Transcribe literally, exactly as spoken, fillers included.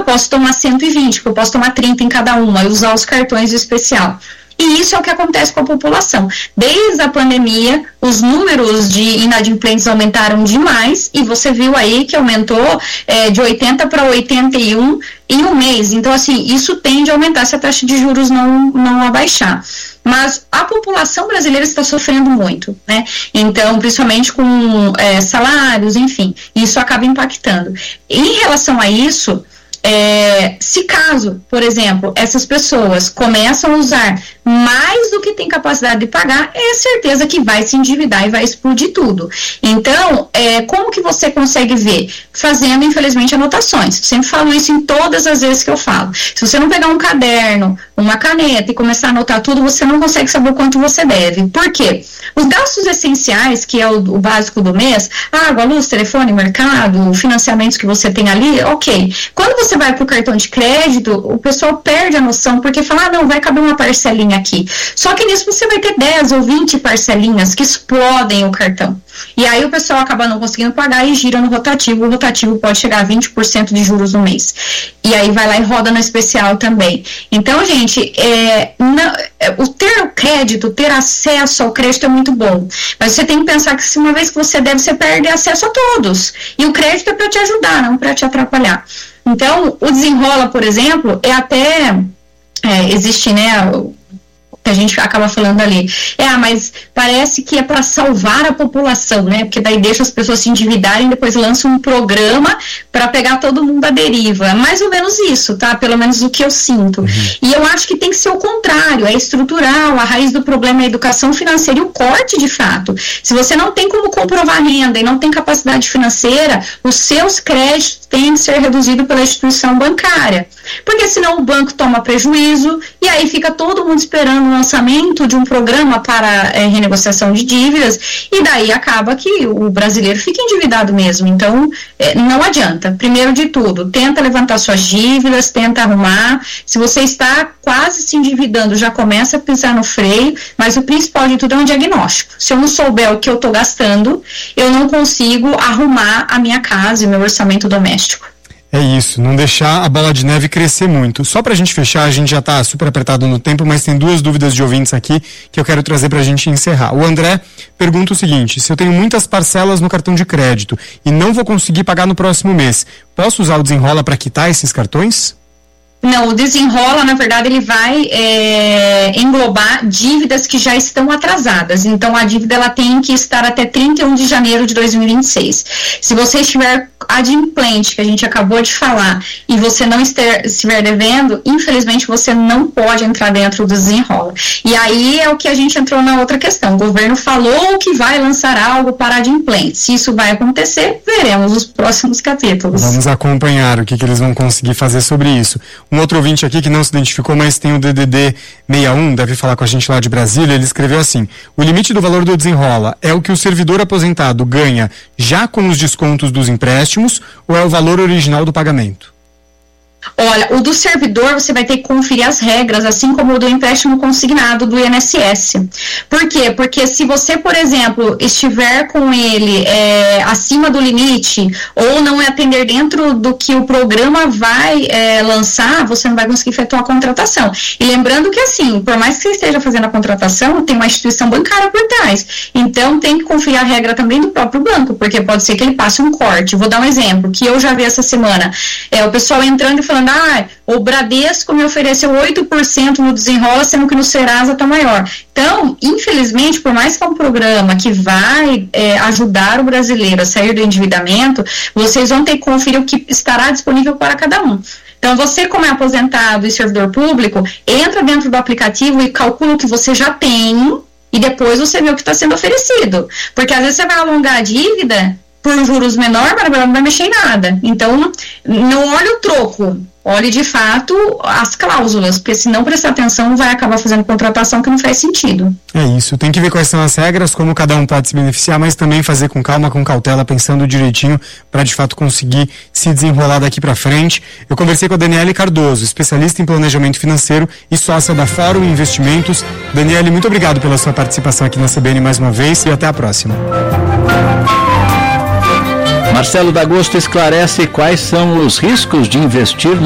posso tomar cento e vinte, porque eu posso tomar trinta em cada uma e usar os cartões especial. E isso é o que acontece com a população. Desde a pandemia, os números de inadimplentes aumentaram demais, e você viu aí que aumentou é, de oitenta para oitenta e um em um mês. Então, assim, isso tende a aumentar se a taxa de juros não, não abaixar. Mas a população brasileira está sofrendo muito, né? Então, principalmente com é, salários, enfim, isso acaba impactando. Em relação a isso, É, se caso, por exemplo, essas pessoas começam a usar mais do que tem capacidade de pagar, é certeza que vai se endividar e vai explodir tudo. Então, é, como que você consegue ver? Fazendo, infelizmente, anotações. Sempre falo isso em todas as vezes que eu falo. Se você não pegar um caderno, uma caneta e começar a anotar tudo, você não consegue saber o quanto você deve. Por quê? Os gastos essenciais, que é o, o básico do mês, água, luz, telefone, mercado, financiamentos que você tem ali, ok. Quando você vai para o cartão de crédito, o pessoal perde a noção, porque fala, ah, não, vai caber uma parcelinha aqui. Só que nisso você vai ter dez ou vinte parcelinhas que explodem o cartão. E aí o pessoal acaba não conseguindo pagar e gira no rotativo. O rotativo pode chegar a vinte por cento de juros no mês. E aí vai lá e roda no especial também. Então, gente, é, não, é, o ter o crédito, ter acesso ao crédito é muito bom. Mas você tem que pensar que se uma vez que você deve, você perde acesso a todos. E o crédito é para te ajudar, não para te atrapalhar. Então, o Desenrola, por exemplo, é até, é, existe, né, que a gente acaba falando ali, é, ah, mas parece que é para salvar a população, né, porque daí deixa as pessoas se endividarem, depois lança um programa para pegar todo mundo à deriva, mais ou menos isso, tá, pelo menos o que eu sinto, uhum. E eu acho que tem que ser o contrário, é estrutural, a raiz do problema é a educação financeira e o corte de fato. Se você não tem como comprovar renda e não tem capacidade financeira, os seus créditos têm que ser reduzidos pela instituição bancária, porque senão o banco toma prejuízo e aí fica todo mundo esperando o lançamento de um programa para é, renegociação de dívidas, e daí acaba que o brasileiro fica endividado mesmo. Então, é, não adianta. Primeiro de tudo, tenta levantar suas dívidas, tenta arrumar. Se você está quase se endividando, já começa a pisar no freio, mas o principal de tudo é um diagnóstico. Se eu não souber o que eu estou gastando, eu não consigo arrumar a minha casa e meu orçamento doméstico. É isso, não deixar a bola de neve crescer muito. Só pra gente fechar, a gente já tá super apertado no tempo, mas tem duas dúvidas de ouvintes aqui que eu quero trazer pra gente encerrar. O André pergunta o seguinte: se eu tenho muitas parcelas no cartão de crédito e não vou conseguir pagar no próximo mês, posso usar o Desenrola para quitar esses cartões? Não, o Desenrola, na verdade, ele vai é, englobar dívidas que já estão atrasadas. Então, a dívida ela tem que estar até trinta e um de janeiro de dois mil e vinte e seis. Se você estiver adimplente, que a gente acabou de falar, e você não ester, estiver devendo, infelizmente, você não pode entrar dentro do Desenrola. E aí é o que a gente entrou na outra questão. O governo falou que vai lançar algo para adimplentes. Se isso vai acontecer, veremos os próximos capítulos. Vamos acompanhar o que, que eles vão conseguir fazer sobre isso. Um outro ouvinte aqui que não se identificou, mas tem o D D D sessenta e um, deve falar com a gente lá de Brasília, ele escreveu assim: o limite do valor do Desenrola é o que o servidor aposentado ganha já com os descontos dos empréstimos ou é o valor original do pagamento? Olha, o do servidor você vai ter que conferir as regras, assim como o do empréstimo consignado do I N S S. Por quê? Porque se você, por exemplo, estiver com ele é, acima do limite ou não atender dentro do que o programa vai é, lançar, você não vai conseguir efetuar a contratação. E lembrando que, assim, por mais que você esteja fazendo a contratação, tem uma instituição bancária por trás. Então, tem que conferir a regra também do próprio banco, porque pode ser que ele passe um corte. Vou dar um exemplo, que eu já vi essa semana. É, o pessoal entrando e falando, ah, o Bradesco me ofereceu oito por cento no Desenrola, sendo que no Serasa está maior. Então, infelizmente, por mais que é um programa que vai é, ajudar o brasileiro a sair do endividamento, vocês vão ter que conferir o que estará disponível para cada um. Então, você, como é aposentado e servidor público, entra dentro do aplicativo e calcula o que você já tem e depois você vê o que está sendo oferecido. Porque às vezes você vai alongar a dívida por juros menor, mas não vai mexer em nada. Então, não olhe o troco, olhe de fato as cláusulas, porque se não prestar atenção, vai acabar fazendo contratação que não faz sentido. É isso, tem que ver quais são as regras, como cada um pode se beneficiar, mas também fazer com calma, com cautela, pensando direitinho, para de fato conseguir se desenrolar daqui para frente. Eu conversei com a Daniele Cardoso, especialista em planejamento financeiro e sócia da Fórum Investimentos. Daniele, muito obrigado pela sua participação aqui na C B N mais uma vez e até a próxima. Marcelo D'Agosto esclarece quais são os riscos de investir no